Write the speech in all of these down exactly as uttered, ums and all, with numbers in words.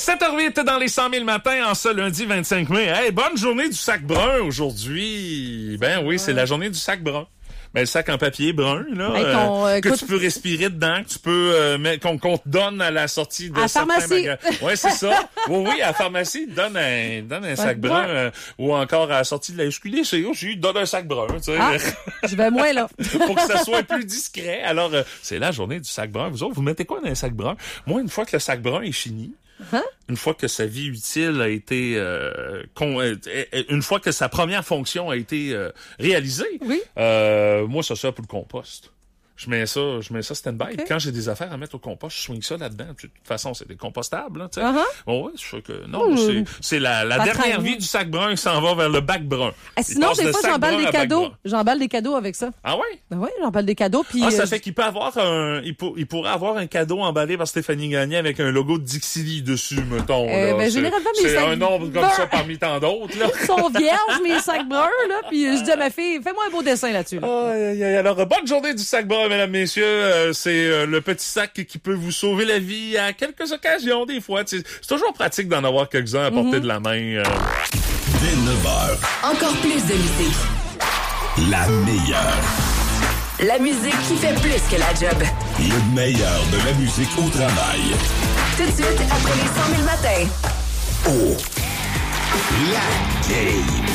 sept heures huit dans les cent mille matins en ce lundi vingt-cinq mai. Hey, bonne journée du sac brun aujourd'hui. Ben oui, c'est la journée du sac brun. Ben, le sac en papier brun, là, hey, ton, euh, que écoute, tu peux respirer dedans, que tu peux euh, mettre, qu'on, qu'on te donne à la sortie de à certains magasins. Oui, c'est ça. Oui, oui, à la pharmacie, donne un, donne un sac ouais, brun. Euh, ou encore à la sortie de la S Q D C, j'ai donne un sac brun. Tu sais. Ah, je vais moins, là. Pour que ça soit plus discret. Alors, euh, c'est la journée du sac brun. Vous autres, vous mettez quoi dans un sac brun? Moi, une fois que le sac brun est fini, Hein? Une fois que sa vie utile a été, euh, con, euh, une fois que sa première fonction a été euh, réalisée, oui. euh, moi, ça sert pour le compost. Je mets ça, je mets ça stand-by. Okay. Quand j'ai des affaires à mettre au compost, je swing ça là-dedans. De toute façon, c'est des compostables, là, tu sais. Uh-huh. Bon, ouais, je sais que, non, mmh. c'est, c'est la, la dernière vie du sac brun qui s'en va vers le bac brun. Et sinon, des fois, j'emballe des cadeaux. J'emballe des cadeaux avec ça. Ah ouais? Ben oui, j'emballe des cadeaux, puis. Ah, ça euh, fait qu'il peut avoir un, il, pour, il pourrait avoir un cadeau emballé par Stéphanie Gagné avec un logo de Dixili dessus, mettons, euh, là. Ben, c'est, généralement, mes c'est sacs un nombre comme ça parmi tant d'autres, là. Ils sont vierges, mes sacs bruns, là, puis je dis à ma fille, fais-moi un beau dessin là-dessus, là. Ah, aïe, aïe, alors, bonne journée du sac brun, mesdames, messieurs. Euh, c'est euh, le petit sac qui peut vous sauver la vie à quelques occasions, des fois. T'sais, c'est toujours pratique d'en avoir quelques-uns à portée mm-hmm. de la main. Euh... Dès neuf heures. Encore plus de musique. La meilleure. La musique qui fait plus que la job. Le meilleur de la musique au travail. Tout de suite, après les cent mille matins. Oh. La game.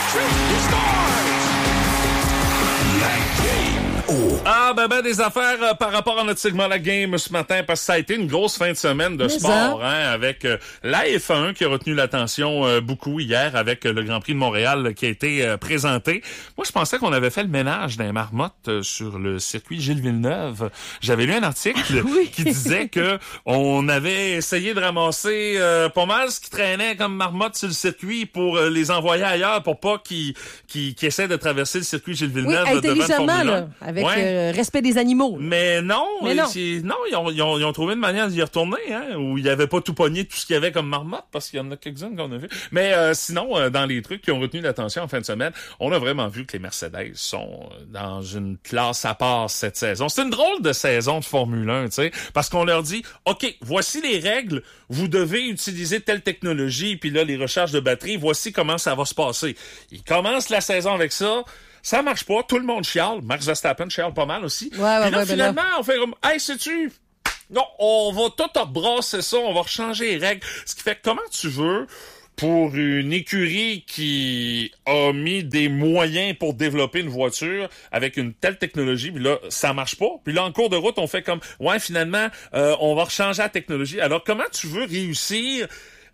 La game. Oh. Ah, ben, ben, des affaires euh, par rapport à notre segment La Game ce matin, parce que ça a été une grosse fin de semaine de Mais sport, ça. hein, avec euh, la F un qui a retenu l'attention euh, beaucoup hier avec euh, le Grand Prix de Montréal euh, qui a été euh, présenté. Moi, je pensais qu'on avait fait le ménage d'un marmotte euh, sur le circuit Gilles Villeneuve. J'avais lu un article oui. qui disait que on avait essayé de ramasser euh, pas mal ce qui traînait comme marmotte sur le circuit pour euh, les envoyer ailleurs pour pas qu'ils, qu'ils, qu'ils essaient de traverser le circuit Gilles Villeneuve oui, devant le Formule un. Là. Avec ouais. euh, respect des animaux. Là. Mais non, Mais non, c'est, non ils, ont, ils, ont, ils ont trouvé une manière d'y retourner, hein, où il n'y avait pas tout pogné tout ce qu'il y avait comme marmotte, parce qu'il y en a quelques-unes qu'on a vu. Mais euh, sinon, euh, dans les trucs qui ont retenu l'attention en fin de semaine, on a vraiment vu que les Mercedes sont dans une classe à part cette saison. C'est une drôle de saison de Formule un, tu sais, parce qu'on leur dit, OK, voici les règles, vous devez utiliser telle technologie, puis là, les recharges de batterie, voici comment ça va se passer. Ils commencent la saison avec ça. Ça marche pas, tout le monde chiale. Max Verstappen chiale pas mal aussi. Ouais, ouais, Puis là, ouais, finalement, ben là. on fait comme, hey, sais-tu? Non, on va tout rebrasser ça, on va changer les règles. Ce qui fait que comment tu veux, pour une écurie qui a mis des moyens pour développer une voiture avec une telle technologie, puis là, ça marche pas. Puis là, en cours de route, on fait comme, ouais, finalement, euh, on va rechanger la technologie. Alors, comment tu veux réussir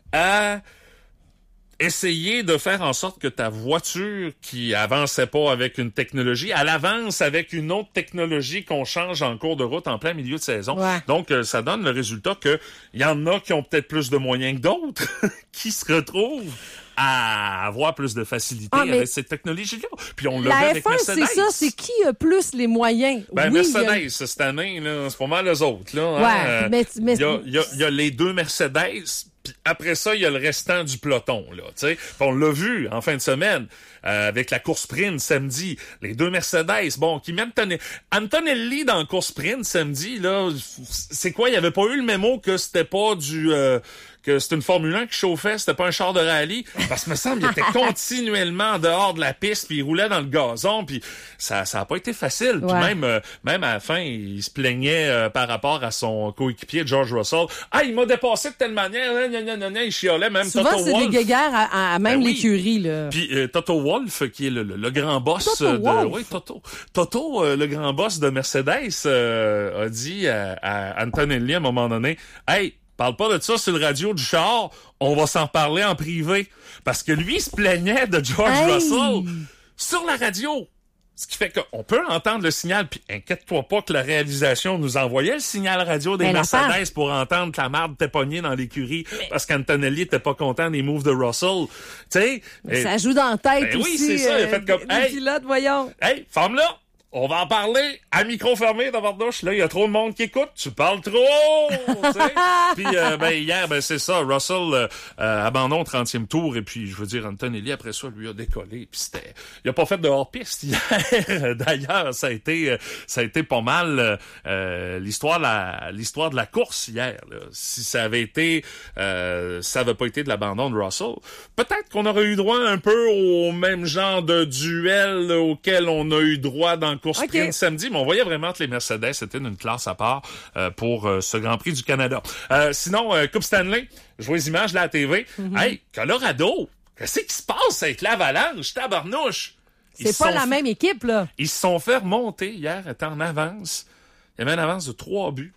à essayer de faire en sorte que ta voiture qui avançait pas avec une technologie, elle avance avec une autre technologie qu'on change en cours de route en plein milieu de saison. Ouais. Donc, euh, ça donne le résultat que il y en a qui ont peut-être plus de moyens que d'autres, qui se retrouvent à avoir plus de facilité ah, avec cette technologie-là. Puis on l'a vu avec Mercedes. La F un, c'est ça, c'est qui a plus les moyens? Ben, oui, Mercedes, a... cette année, là, c'est pas mal les autres, là. Ouais, hein? mais... mais... Il y a, il y a, il y a les deux Mercedes, puis après ça, il y a le restant du peloton, là, tu sais. On l'a vu en fin de semaine, euh, avec la course sprint samedi. Les deux Mercedes, bon, qui mettent Antonelli dans la course sprint samedi, là, c'est quoi? Il y avait pas eu le mémo que c'était pas du... Euh, que c'était une Formule un qui chauffait, c'était pas un char de rallye, parce que me semble qu'il était continuellement dehors de la piste, puis il roulait dans le gazon, puis ça ça a pas été facile. Ouais. Puis même euh, même à la fin, il se plaignait euh, par rapport à son coéquipier George Russell. Ah, il m'a dépassé de telle manière, là, gna, gna, gna, gna, il chialait même. Souvent, Toto c'est Wolff. des guéguerres à, à même ben oui. l'écurie, là. Puis euh, Toto Wolff, qui est le, le, le grand boss Toto de Wolff. oui, Toto. Toto, euh, le grand boss de Mercedes, euh, a dit à, à Antonelli à un moment donné, hey, parle pas de ça sur le radio du char, on va s'en parler en privé. Parce que lui, il se plaignait de George hey. Russell sur la radio. Ce qui fait qu'on peut entendre le signal, puis inquiète-toi pas que la réalisation nous envoyait le signal radio des Mais Mercedes pour entendre que la marde était pognée dans l'écurie Mais... parce qu'Antonelli était pas content des moves de Russell. Tu sais, ça joue dans la tête ben aussi. Oui, c'est ça. Il a fait comme, hey, pilote, voyons. Hey, ferme-la! On va en parler à micro fermé dans Bardouche. Là, il y a trop de monde qui écoute. Tu parles trop! Puis, euh, ben, hier, ben, c'est ça. Russell euh, euh, abandon au trentième tour. Et puis, je veux dire, Antonelli, après ça, lui a décollé. Puis c'était... Il a pas fait de hors-piste hier. D'ailleurs, ça a été ça a été pas mal euh, l'histoire, de la, l'histoire de la course hier. Là. Si ça avait été... Euh, ça avait pas été de l'abandon de Russell, peut-être qu'on aurait eu droit un peu au même genre de duel auquel on a eu droit dans course okay. sprint samedi, mais on voyait vraiment que les Mercedes étaient une classe à part euh, pour euh, ce Grand Prix du Canada. Euh, sinon, euh, Coupe Stanley, je vois les images de la T V. Mm-hmm. Hey, Colorado, qu'est-ce qui se passe avec l'Avalanche, tabarnouche? C'est pas la fait... même équipe, là. Ils se sont fait remonter hier, étant en avance. Il y avait une avance de trois buts.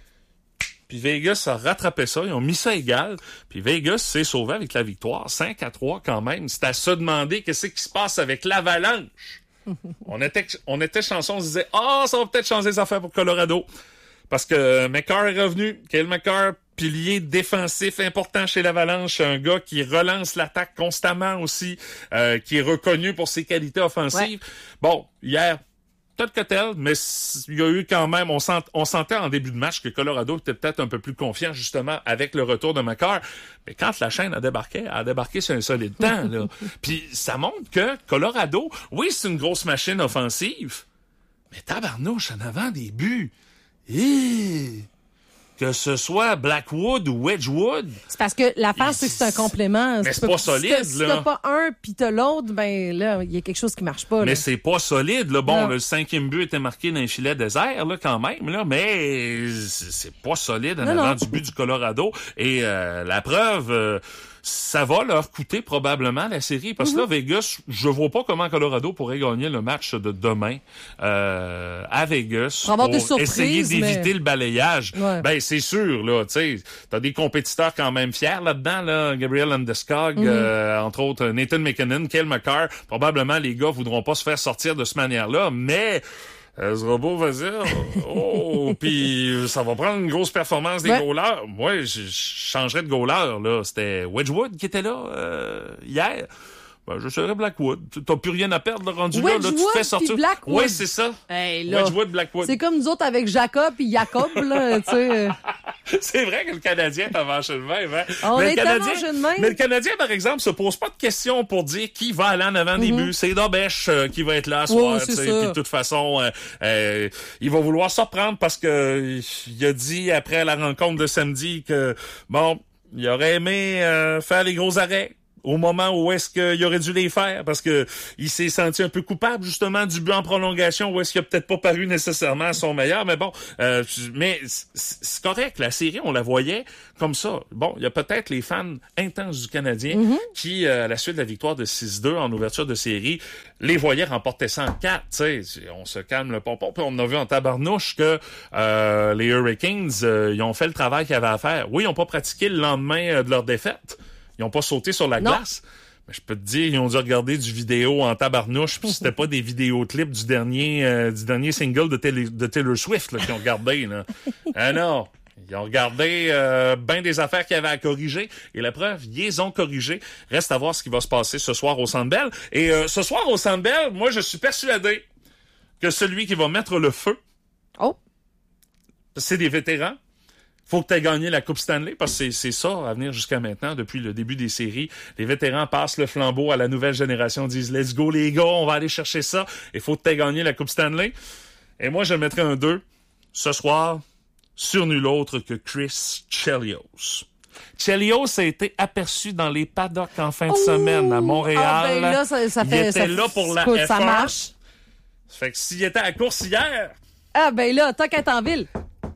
Puis Vegas a rattrapé ça, ils ont mis ça égal. Puis Vegas s'est sauvé avec la victoire, cinq à trois quand même. C'est à se demander qu'est-ce qui se passe avec l'Avalanche. on était on était chanceux, on se disait ah oh, ça va peut-être changer les affaires pour Colorado parce que McCarr est revenu. Cale McCarr, pilier défensif important chez l'Avalanche, un gars qui relance l'attaque constamment aussi, euh, qui est reconnu pour ses qualités offensives. Ouais. Bon, hier peut-être que tel, mais il y a eu quand même, on, sent, on sentait en début de match que Colorado était peut-être un peu plus confiant justement avec le retour de McCarr. Mais quand la chaîne a débarqué, elle a débarqué sur un solide temps, là. Puis ça montre que Colorado, oui, c'est une grosse machine offensive, mais tabarnouche en avant des buts. Et... que ce soit Blackwood ou Wedgwood. C'est parce que l'affaire, c'est que c'est un complément. Mais c'est, c'est pas solide, si là. Si t'as pas un pis t'as l'autre, ben là, il y a quelque chose qui marche pas, là. Mais c'est pas solide, là. Bon, non. Le cinquième but était marqué dans un filet désert, là, quand même, là, mais c'est pas solide en non, avant non. du but du Colorado. Et euh, la preuve... Euh, ça va leur coûter probablement la série parce que mm-hmm. là, Vegas, je vois pas comment Colorado pourrait gagner le match de demain euh, à Vegas pour, pour surprises, essayer d'éviter mais... le balayage. Ouais. Ben c'est sûr là, tu sais, t'as des compétiteurs quand même fiers là-dedans là, Gabriel Landeskog, mm-hmm. euh, entre autres Nathan McKinnon, Cale McCarr. Probablement les gars voudront pas se faire sortir de cette manière-là, mais Euh, ce robot va dire, oh, puis ça va prendre une grosse performance des ouais. goalers. Moi, je changerais de goaler, là. C'était Wedgwood qui était là euh, hier. Ben, je serais Blackwood. T'as plus rien à perdre, le rendu Wedgwood, là. Là, tu te fais sortir. Oui, c'est ça. Hey, là, Wedgwood, Blackwood. C'est comme nous autres avec Jacob et Jacob, là, tu sais. C'est vrai que le Canadien t'a mangé le même, hein? On mais, est le Canadien, mangé le même. mais le Canadien, par exemple, se pose pas de questions pour dire qui va aller en avant des mm-hmm. buts. C'est Dobèche euh, qui va être là ce oh, soir, tu sais. Puis de toute façon, euh, euh, il va vouloir surprendre parce que il a dit après la rencontre de samedi que, bon, il aurait aimé euh, faire les gros arrêts au moment où est-ce qu'il aurait dû les faire, parce que il s'est senti un peu coupable, justement, du but en prolongation, où est-ce qu'il a peut-être pas paru nécessairement à son meilleur, mais bon, euh, mais c'est correct, la série, on la voyait comme ça. Bon, il y a peut-être les fans intenses du Canadien mm-hmm. qui, euh, à la suite de la victoire de six deux en ouverture de série, les voyaient remporter cent quatre, tu sais, on se calme le pompon, puis on a vu en tabarnouche que euh, les Hurricanes, euh, ils ont fait le travail qu'ils avaient à faire. Oui, ils n'ont pas pratiqué le lendemain euh, de leur défaite. Ils ont pas sauté sur la non. glace. Mais je peux te dire, ils ont dû regarder du vidéo en tabarnouche, puis c'était pas des vidéoclips du dernier euh, du dernier single de, télé, de Taylor Swift là, qu'ils ont regardé. Là. Ah non! Ils ont regardé euh, bien des affaires qu'il y avait à corriger. Et la preuve, ils les ont corrigées. Reste à voir ce qui va se passer ce soir au Centre Bell. Et euh, ce soir au Centre Bell, moi, je suis persuadé que celui qui va mettre le feu, oh, c'est des vétérans. Faut que tu aies gagné la Coupe Stanley, parce que c'est, c'est ça, à venir jusqu'à maintenant, depuis le début des séries. Les vétérans passent le flambeau à la nouvelle génération, disent « Let's go les gars, on va aller chercher ça. » Il faut que tu aies gagné la Coupe Stanley. Et moi, je mettrais un deux ce soir sur nul autre que Chris Chelios. Chelios a été aperçu dans les paddocks en fin de Ouh! semaine à Montréal. Ah ben là, ça, ça fait, il était ça, là pour la écoute, F un. Ça marche. Fait que s'il était à la course hier... Ah ben là, tant qu'à être en ville...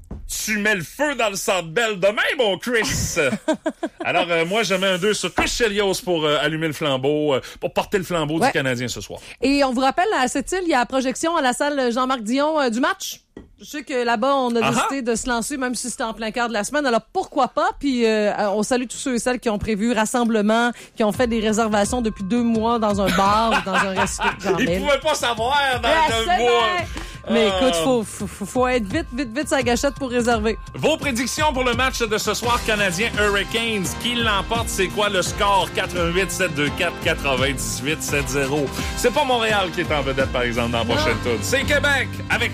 Tu mets le feu dans le Centre Bell demain, mon Chris! Alors, euh, moi, je mets un deux sur Chris Chelios pour euh, allumer le flambeau, euh, pour porter le flambeau ouais. du Canadien ce soir. Et on vous rappelle, à cette île, il y a la projection à la salle Jean-Marc Dion euh, du match. Je sais que là-bas, on a Aha. décidé de se lancer, même si c'était en plein quart de la semaine. Alors, pourquoi pas? Puis, euh, on salue tous ceux et celles qui ont prévu rassemblement, qui ont fait des réservations depuis deux mois dans un bar ou dans un resto. Ils pouvaient pas savoir dans ouais, deux mois. Mais Ah. écoute, faut, faut, faut être vite, vite, vite sa gâchette pour réserver. Vos prédictions pour le match de ce soir canadien Hurricanes. Qui l'emporte? C'est quoi le score? quatre-vingt-huit sept deux quatre quatre-vingt-dix-huit sept zéro. C'est pas Montréal qui est en vedette, par exemple, dans la prochaine tour. C'est Québec avec